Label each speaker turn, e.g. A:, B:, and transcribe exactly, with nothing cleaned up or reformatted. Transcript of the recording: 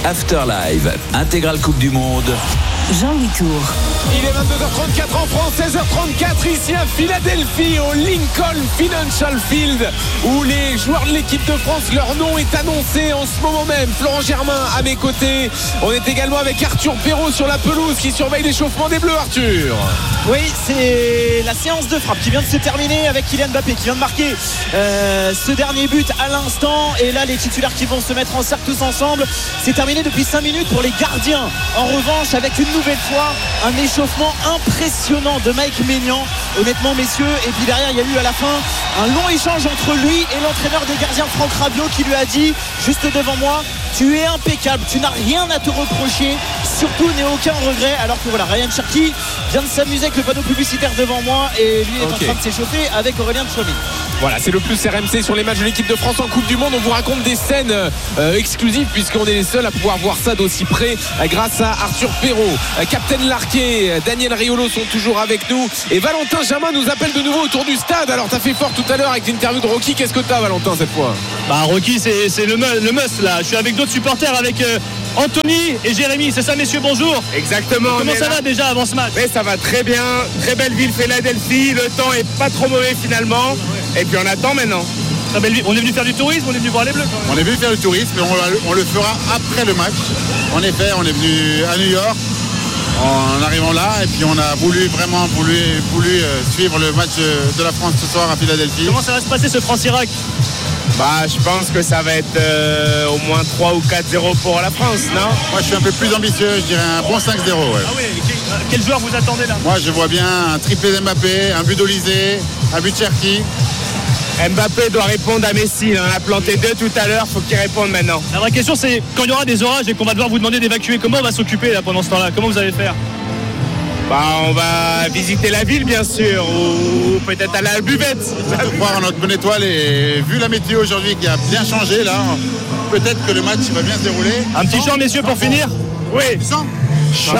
A: Afterlive, intégrale Coupe du Monde.
B: Jean-Louis Tour.
C: Il est vingt-deux heures trente-quatre en France, seize heures trente-quatre ici à Philadelphie, au Lincoln Financial Field, où les joueurs de l'équipe de France, leur nom est annoncé en ce moment même. Florent Germain à mes côtés. On est également avec Arthur Perrault sur la pelouse qui surveille l'échauffement des Bleus. Arthur.
D: Oui, c'est la séance de frappe qui vient de se terminer avec Kylian Mbappé qui vient de marquer euh, ce dernier but à l'instant. Et là, les titulaires qui vont se mettre en cercle tous ensemble. C'est terminé depuis cinq minutes pour les gardiens. En revanche, avec une nouvelle fois un échauffement impressionnant de Mike Maignan, honnêtement messieurs. Et puis derrière il y a eu à la fin un long échange entre lui et l'entraîneur des gardiens Franck Rabiot qui lui a dit juste devant moi: tu es impeccable, tu n'as rien à te reprocher, surtout n'aie aucun regret. Alors que voilà, Ryan Cherki vient de s'amuser avec le panneau publicitaire devant moi et lui est okay. en train de s'échauffer avec Aurélien Tchouameni.
C: Voilà, c'est le plus R M C sur les matchs de l'équipe de France en Coupe du Monde. On vous raconte des scènes euh, exclusives puisqu'on est les seuls à pouvoir voir ça d'aussi près euh, grâce à Arthur Perrault, euh, Captain Larquet, euh, Daniel Riolo sont toujours avec nous et Valentin Jamin nous appelle de nouveau autour du stade. Alors t'as fait fort tout à l'heure avec l'interview de Rocky. Qu'est-ce que t'as, Valentin, cette fois?
E: Bah Rocky, c'est, c'est le, le must là. Je suis avec d'autres supporters, avec euh, Anthony et Jérémy. C'est ça, messieurs, bonjour.
F: Exactement.
E: Comment ça
F: là.
E: va déjà avant ce match?
F: Mais ça va très bien. Très belle ville, Philadelphie. Le temps est pas trop mauvais finalement. Et puis on attend maintenant.
E: Très belle ville. On est venu faire du tourisme, on est venu voir les Bleus.
G: On est venu faire du tourisme, mais on, on le fera après le match. En effet, on est venu à New York en arrivant là, et puis on a voulu vraiment voulu, voulu suivre le match de la France ce soir à Philadelphie.
E: Comment ça va se passer ce France-Irak?
F: Bah, je pense que ça va être euh, au moins trois ou quatre zéro pour la France, non?
G: Moi, je suis un peu plus ambitieux, je dirais un bon cinq zéro. Ouais.
E: Ah oui, quel, quel joueur vous attendez là?
G: Moi, je vois bien un triplé d'Mbappé, un but d'Olysée, un but de Cherki.
F: Mbappé doit répondre à Messi. On a planté deux tout à l'heure, faut qu'il réponde maintenant.
E: La vraie question, c'est quand il y aura des orages et qu'on va devoir vous demander d'évacuer, comment on va s'occuper là pendant ce temps-là? Comment vous allez faire?
F: Bah, on va visiter la ville, bien sûr, ou peut-être aller à la buvette.
G: On peut croire en notre bonne étoile, et vu la météo aujourd'hui qui a bien changé, là, peut-être que le match va bien se dérouler.
E: Un petit chant, messieurs, pour finir?
F: Oui.
G: Tu sens?
F: Chant